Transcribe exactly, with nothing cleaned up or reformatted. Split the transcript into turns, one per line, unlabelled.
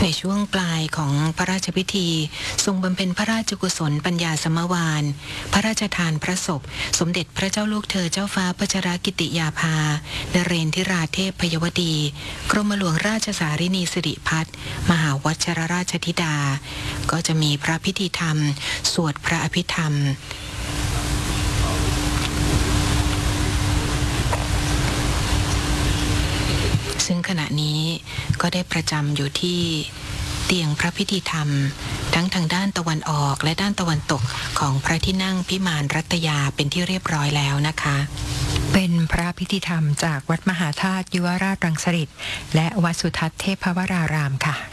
ในช่วงปลายของพระราชพิธีทรงบำเพ็ญพระราชกุศลปัญญาสมวานพระราชทานพระศพสมเด็จพระเจ้าลูกเธอเจ้าฟ้าพัชรกิติยาภานเรนทิราเทพพยวดีกรมหลวงราชสารินีสิริพัฒน์มหาวัชรราชธิดาก็จะมีพระพิธีธรรมสวดพระอภิธรรมซึ่งขณะนี้ก็ได้ประจำอยู่ที่เตียงพระพิธีธรรมทั้งทางด้านตะวันออกและด้านตะวันตกของพระที่นั่งพิมานรัตยาเป็นที่เรียบร้อยแล้วนะคะ
เป็นพระพิธีธรรมจากวัดมหาธาตุยุวราชรังสฤษและวัดสุทัศน์เทพวรารามค่ะ